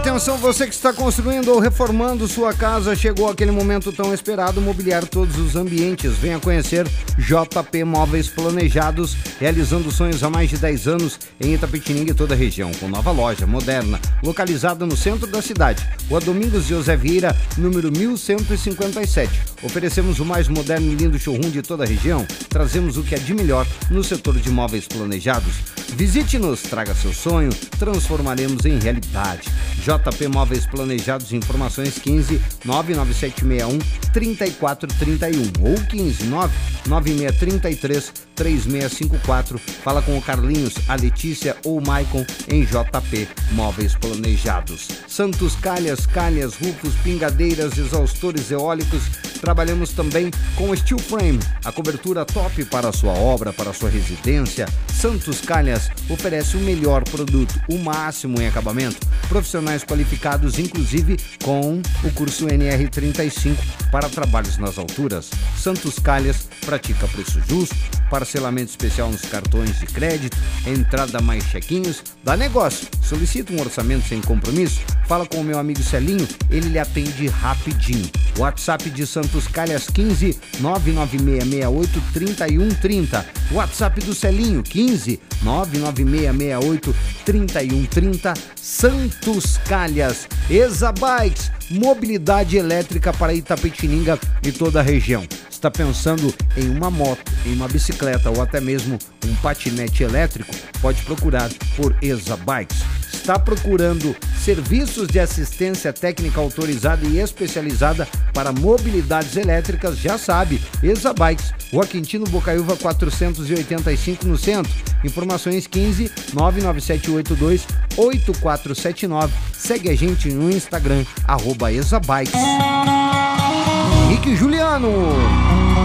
Atenção, você que está construindo ou reformando sua casa, chegou aquele momento tão esperado, mobiliar todos os ambientes. Venha conhecer JP Móveis Planejados, realizando sonhos há mais de 10 anos em Itapetininga e toda a região, com nova loja moderna, localizada no centro da cidade, Rua Domingos José Vieira, número 1157. Oferecemos o mais moderno e lindo showroom de toda a região, trazemos o que é de melhor no setor de móveis planejados. Visite-nos, traga seu sonho, transformaremos em realidade. JP Móveis Planejados, informações 15 99761 3431 ou 15 99633 3654. Fala com o Carlinhos, a Letícia ou o Maicon em JP Móveis Planejados. Santos Calhas, rufos, pingadeiras, exaustores eólicos. Trabalhamos também com steel frame, a cobertura top para a sua obra, para a sua residência. Santos Calhas oferece o melhor produto, o máximo em acabamento, profissionais qualificados, inclusive com o curso NR35 para trabalhos nas alturas. Santos Calhas pratica preço justo, parcelamento especial nos cartões de crédito, entrada mais chequinhos, dá negócio. Solicita um orçamento sem compromisso? Fala com o meu amigo Celinho, ele lhe atende rapidinho. WhatsApp de Santos Calhas 15 99668 3130. WhatsApp do Celinho 15 99668 3130. Santos Calhas. Exabikes, mobilidade elétrica para Itapetininga e toda a região. Está pensando em uma moto, em uma bicicleta ou até mesmo um patinete elétrico? Pode procurar por Exabikes. Está procurando serviços de assistência técnica autorizada e especializada para mobilidades elétricas? Já sabe, Exabikes, Rua Quintino Bocaiúva 485 no centro. Informações 15 99782 8479. Segue a gente no Instagram, @Exabikes. Henrique Juliano.